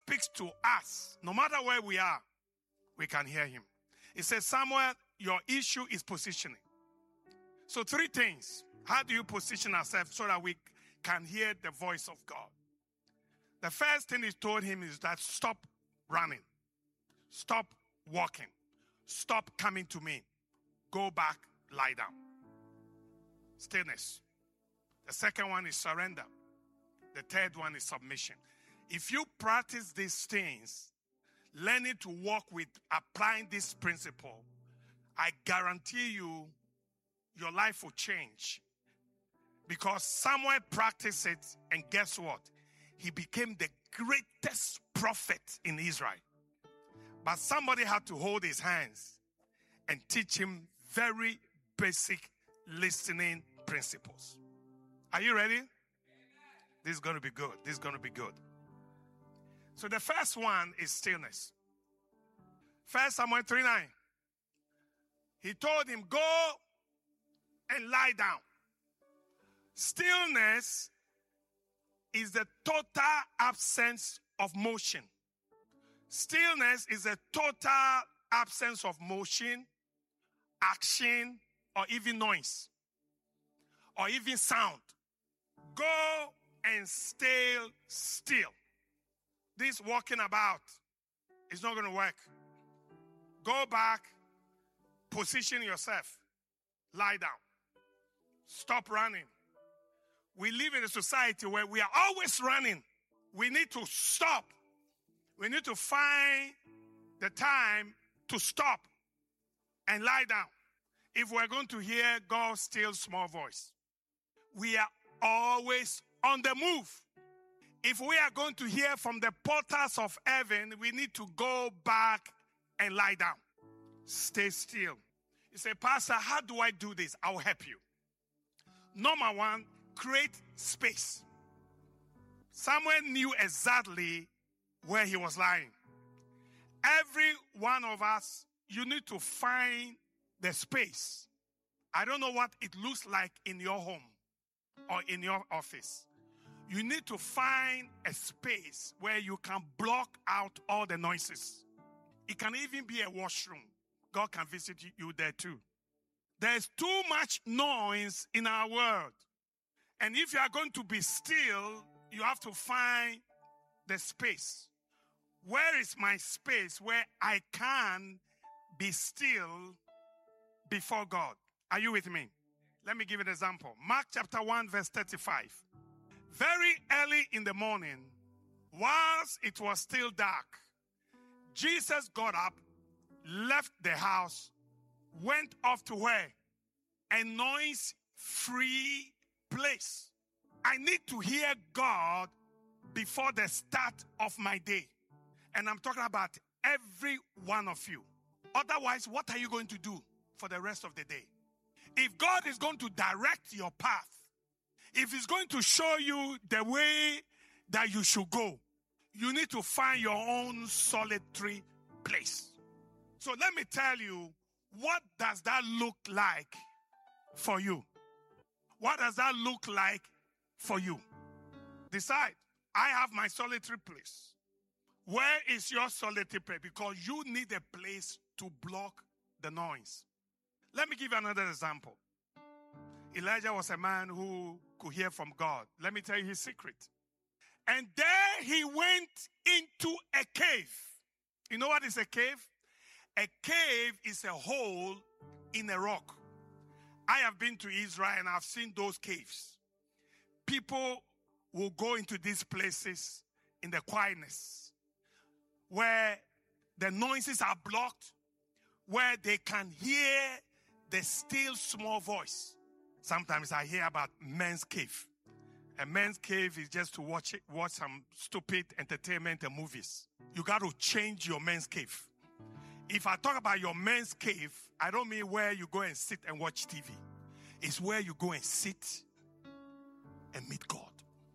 speaks to us, no matter where we are, we can hear him. It says, Samuel, your issue is positioning. So 3 things. How do you position ourselves so that we can hear the voice of God? The first thing he told him is that stop running. Stop walking. Stop coming to me. Go back, lie down. Stillness. The second one is surrender. The third one is submission. If you practice these things, learning to walk with applying this principle, I guarantee you, your life will change. Because Samuel practiced it, and guess what? He became the greatest prophet in Israel. But somebody had to hold his hands and teach him very basic listening principles. Are you ready? This is going to be good. This is going to be good. So the first one is stillness. 1 Samuel 3:9. He told him, go and lie down. Stillness is the total absence of motion. Stillness is a total absence of motion, action, or even noise, or even sound. Go and stay still. This walking about is not going to work. Go back, position yourself, lie down, stop running. We live in a society where we are always running. We need to stop. We need to find the time to stop and lie down. If we're going to hear God's still small voice, we are always on the move. If we are going to hear from the portals of heaven, we need to go back and lie down. Stay still. You say, Pastor, how do I do this? I'll help you. Number one, create space. Samuel knew exactly where he was lying. Every one of us, you need to find the space. I don't know what it looks like in your home or in your office. You need to find a space where you can block out all the noises. It can even be a washroom. God can visit you there too. There's too much noise in our world. And if you are going to be still, you have to find the space. Where is my space where I can be still before God? Are you with me? Let me give you an example. Mark chapter 1 verse 35. Very early in the morning, whilst it was still dark, Jesus got up, left the house, went off to where? A noise-free place. I need to hear God before the start of my day. And I'm talking about every one of you. Otherwise, what are you going to do for the rest of the day? If God is going to direct your path, if he's going to show you the way that you should go, you need to find your own solitary place. So let me tell you, what does that look like for you? What does that look like for you? Decide. I have my solitary place. Where is your solitary place? Because you need a place to block the noise. Let me give you another example. Elijah was a man who could hear from God. Let me tell you his secret. And there he went into a cave. You know what is a cave? A cave is a hole in a rock. I have been to Israel and I've seen those caves. People will go into these places in the quietness where the noises are blocked, where they can hear the still small voice. Sometimes I hear about men's cave. A men's cave is just to watch some stupid entertainment and movies. You got to change your men's cave. If I talk about your men's cave, I don't mean where you go and sit and watch TV. It's where you go and sit and meet God.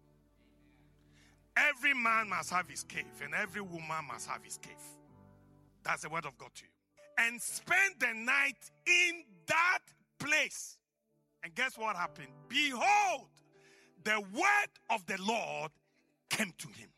Every man must have his cave and every woman must have his cave. That's the word of God to you. And spend the night in that place. And guess what happened? Behold, the word of the Lord came to him.